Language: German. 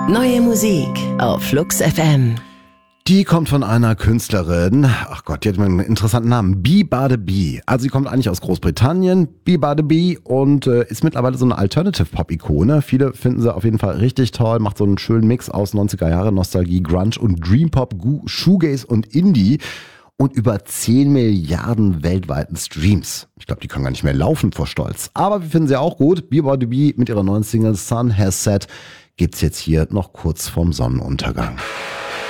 Neue Musik auf Flux FM. Die kommt von einer Künstlerin, ach Gott, die hat einen interessanten Namen, Bee. Also sie kommt eigentlich aus Großbritannien, Bee, und ist mittlerweile so eine Alternative-Pop-Ikone. Viele finden sie auf jeden Fall richtig toll, macht so einen schönen Mix aus 90er Jahre Nostalgie, Grunge und Dream-Pop, Shoegaze und Indie. Und über 10 Milliarden weltweiten Streams. Ich glaube, die können gar nicht mehr laufen vor Stolz. Aber wir finden sie auch gut. Bee mit ihrer neuen Single Sun Has Set gibt's jetzt hier noch kurz vorm Sonnenuntergang.